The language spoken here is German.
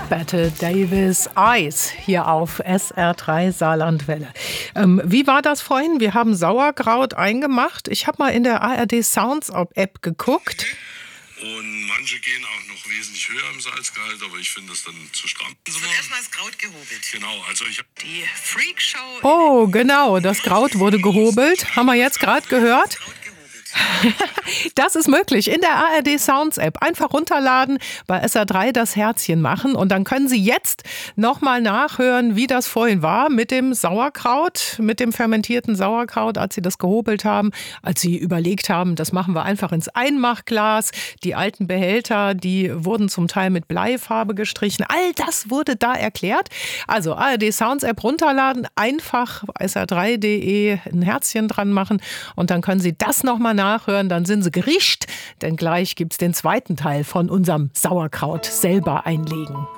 Bette Davis Eyes hier auf SR3 Saarlandwelle. Wie war das vorhin? Wir haben Sauerkraut eingemacht. Ich habe mal in der ARD Sounds App geguckt. Und manche gehen auch noch wesentlich höher im Salzgehalt, aber ich finde das dann zu stramm. Es wird erstmal das Kraut gehobelt. Genau, also ich habe Die Freakshow. Oh, genau, das Kraut wurde gehobelt. Haben wir jetzt gerade gehört? Das ist möglich in der ARD Sounds App. Einfach runterladen, bei SR3 das Herzchen machen und dann können Sie jetzt nochmal nachhören, wie das vorhin war mit dem Sauerkraut, mit dem fermentierten Sauerkraut, als Sie das gehobelt haben, als Sie überlegt haben, das machen wir einfach ins Einmachglas. Die alten Behälter, die wurden zum Teil mit Bleifarbe gestrichen. All das wurde da erklärt. Also ARD Sounds App runterladen, einfach sr3.de ein Herzchen dran machen und dann können Sie das nochmal nachhören, dann sind Sie gerischt, denn gleich gibt es den zweiten Teil von unserem Sauerkraut selber einlegen.